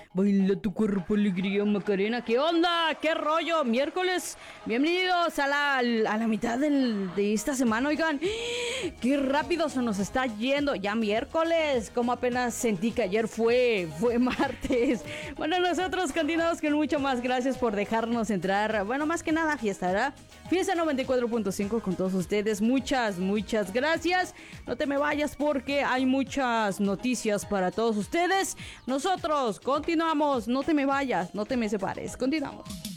Baila tu cuerpo, alegría, Macarena. ¿Qué onda? ¿Qué rollo? Miércoles. Bienvenidos a la mitad de esta semana. Oigan, qué rápido se nos está yendo. Ya miércoles. Como apenas sentí que ayer fue martes. Bueno, nosotros continuamos con mucho más. Gracias por dejarnos entrar. Bueno, más que nada, fiesta, ¿verdad? Fiesta 94.5 con todos ustedes. Muchas gracias. No te me vayas porque hay muchas noticias para todos ustedes. Nosotros continuamos. No te me vayas, no te me separes. Continuamos.